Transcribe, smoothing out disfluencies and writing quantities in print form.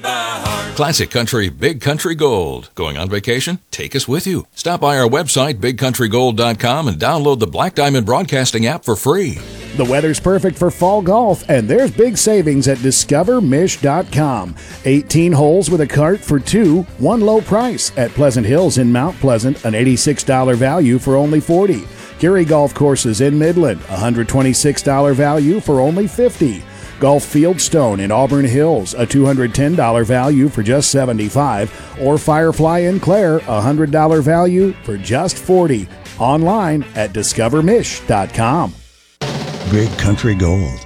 by heart. Classic Country, Big Country Gold. Going on vacation? Take us with you. Stop by our website, bigcountrygold.com, and download the Black Diamond Broadcasting app for free. The weather's perfect for fall golf, and there's big savings at discovermish.com. 18 holes with a cart for two, one low price at Pleasant Hills in Mount Pleasant, an $86 value for only $40. Gary Golf Courses in Midland, $126 value for only $50. Golf Fieldstone in Auburn Hills, a $210 value for just $75. Or Firefly in Clare, $100 value for just $40. Online at discovermish.com. Big Country Gold.